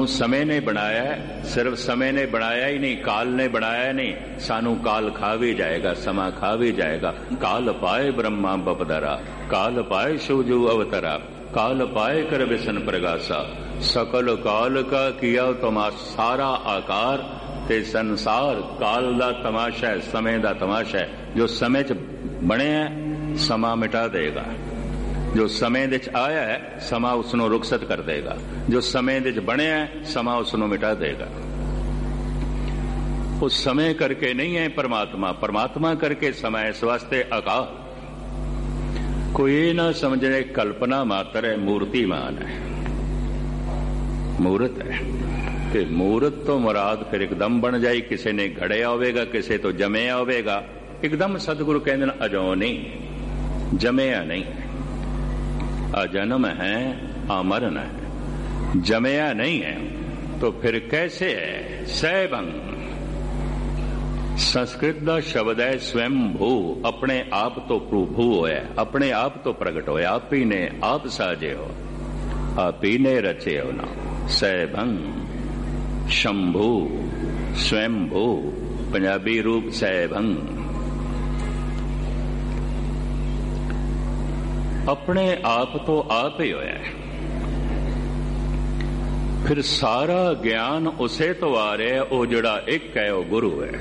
समय ने बनाया है, सिर्फ समय ने बनाया ही नहीं, काल ने बनाया नहीं। सानू काल खा भी जाएगा, समा खा भी जाएगा। काल पाए ब्रह्मा बपदरा, काल पाए शिवजू अवतरा, काल पाए कर विसन प्रगासा, सकल काल का किया तमाशा। सारा आकार ते संसार काल दा तमाशा है, समय दा तमाशा है। जो समय च बने है समा मिटा देगा, जो समय दे आया है समा उसनों रुखसत कर देगा, जो समय दे बने है समा उसनों मिटा देगा। उस समय करके नहीं है परमात्मा, परमात्मा करके समय। इस वास्ते अकाल कोई ना समझने, कल्पना मात्र है, मूर्तिमान है, मूर्त है। कि मूर्त तो मुराद फिर एकदम बन जाए, किसी ने घड़िया होवेगा, किसी तो जमया होवेगा। एकदम सतगुरु कहते हैं अजो नहीं, जमया नहीं, अजन्म है, अमरन है, जमया नहीं है। तो फिर कैसे है? सैभंग संस्कृत का शब्द है स्वयंभू, अपने आप तो प्रभु होया, अपने आप तो प्रगट होया, आप ही ने आप साजे हो, आप ही ने रचे हो ना। सैभंग शंभू स्वयंभू, पंजाबी रूप सैभंग। अपने आप तो आप ही होया है। फिर सारा ज्ञान उसे तो आ रहा है, वो जड़ा एक है वो गुरु है।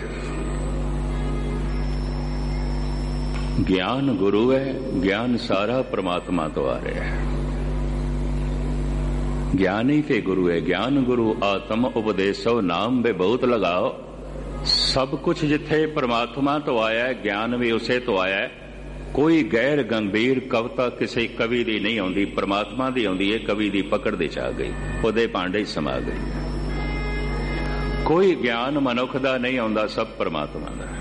ज्ञान गुरु है, ज्ञान सारा परमात्मा तो आ रहा है। ज्ञान ही ते गुरु है। ज्ञान गुरु आत्म उपदेशो नाम बे बहुत लगाओ। सब कुछ जिथे परमात्मा तो आया है, ज्ञान भी उसे तो आया है। कोई गैर गंभीर कविता किसी कवि दी नहीं आउंदी, परमात्मा दी आउंदी है। कवि दी पकड़ दे आ गई, उहदे भांडे समा गई। कोई ज्ञान मनुख दा नहीं आउंदा, सब परमात्मा दा।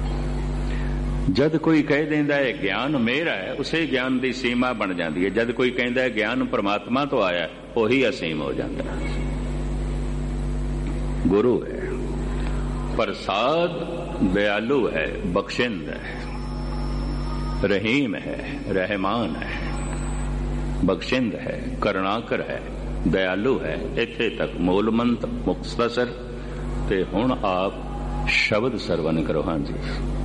जद कोई कह देंदा है ज्ञान मेरा है, उसे ज्ञान दी सीमा बन जाती है। जद कोई कहता है ज्ञान परमात्मा तो आया, वही असीम हो जाता है। गुरु है, प्रसाद दयालु है, बख्शिंद है, रहीम है, रहमान है, बख्शिंद है, करुणाकर है, दयालु है। इत्थे तक मूल मंत्र मुख्तसर। ते हुण आप शब्द सरवण करो। हाँ जी।